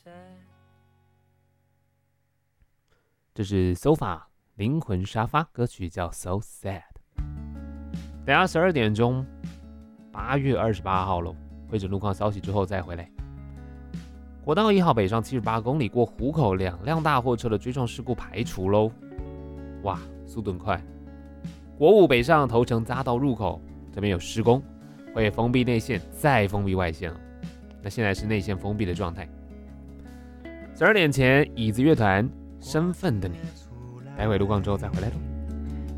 这是 Sofa 灵魂沙发，歌曲叫 So Sad。等下12点钟，8月28号喽，会诊路况消息之后再回来。国道1号北上78公里过湖口，2辆大货车的追撞事故排除喽。哇，速度很快。国5北上头城匝道入口这边有施工，会封闭内线，再封闭外线了。那现在是内线封闭的状态。12点前，椅子乐团身份的你，待会路况之后再回来喽。